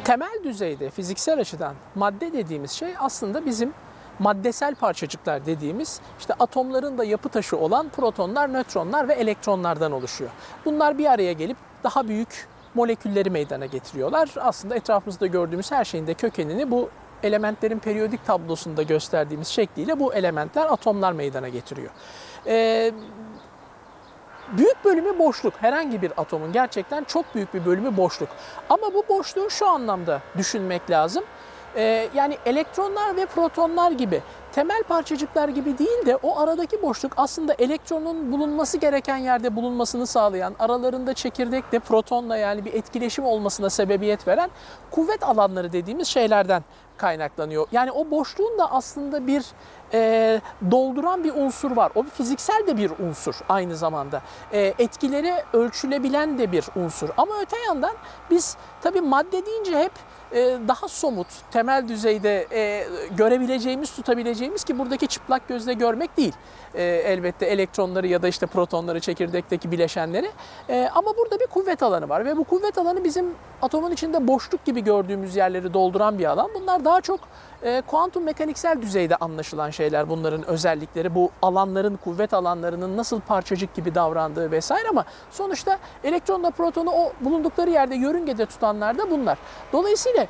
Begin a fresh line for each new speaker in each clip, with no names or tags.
Temel düzeyde fiziksel açıdan madde dediğimiz şey aslında bizim maddesel parçacıklar dediğimiz işte atomların da yapı taşı olan protonlar, nötronlar ve elektronlardan oluşuyor. Bunlar bir araya gelip daha büyük molekülleri meydana getiriyorlar. Aslında etrafımızda gördüğümüz her şeyin de kökenini bu elementlerin periyodik tablosunda gösterdiğimiz şekliyle bu elementler, atomlar meydana getiriyor. Büyük bölümü boşluk. Herhangi bir atomun gerçekten çok büyük bir bölümü boşluk. Ama bu boşluğu şu anlamda düşünmek lazım. Yani elektronlar ve protonlar gibi temel parçacıklar gibi değil de o aradaki boşluk aslında elektronun bulunması gereken yerde bulunmasını sağlayan, aralarında çekirdekle protonla yani bir etkileşim olmasına sebebiyet veren kuvvet alanları dediğimiz şeylerden kaynaklanıyor. Yani o boşluğun da aslında bir dolduran bir unsur var. O bir fiziksel de bir unsur aynı zamanda. Etkileri ölçülebilen de bir unsur. Ama öte yandan biz tabii madde deyince hep daha somut, temel düzeyde görebileceğimiz, tutabileceğimiz ki buradaki çıplak gözle görmek değil. Elbette elektronları ya da işte protonları, çekirdekteki bileşenleri. Ama burada bir kuvvet alanı var ve bu kuvvet alanı bizim atomun içinde boşluk gibi gördüğümüz yerleri dolduran bir alan. Bunlar daha çok kuantum mekaniksel düzeyde anlaşılan şeyler, bunların özellikleri, bu alanların, kuvvet alanlarının nasıl parçacık gibi davrandığı vesaire, ama sonuçta elektronla protonu o bulundukları yerde yörüngede tutanlar da bunlar. Dolayısıyla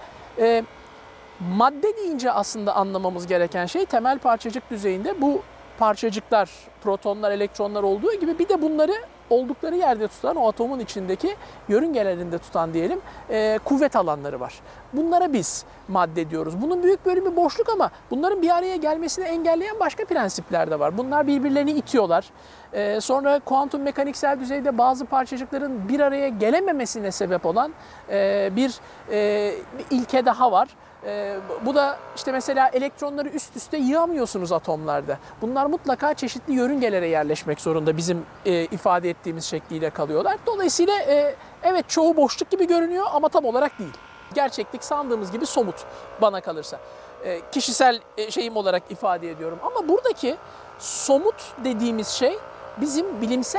madde deyince aslında anlamamız gereken şey temel parçacık düzeyinde bu parçacıklar, protonlar, elektronlar olduğu gibi bir de bunları oldukları yerde tutan, o atomun içindeki yörüngelerinde tutan diyelim kuvvet alanları var. Bunlara biz madde diyoruz. Bunun büyük bölümü boşluk ama bunların bir araya gelmesini engelleyen başka prensipler de var. Bunlar birbirlerini itiyorlar. Sonra kuantum mekaniksel düzeyde bazı parçacıkların bir araya gelememesine sebep olan bir ilke daha var. Bu da işte mesela elektronları üst üste yığamıyorsunuz atomlarda. Bunlar mutlaka çeşitli yörüngelere yerleşmek zorunda, bizim ifade ettiğimiz şekliyle kalıyorlar. Dolayısıyla evet, çoğu boşluk gibi görünüyor ama tam olarak değil. Gerçeklik sandığımız gibi somut bana kalırsa. Kişisel şeyim olarak ifade ediyorum. Ama buradaki somut dediğimiz şey bizim bilimsel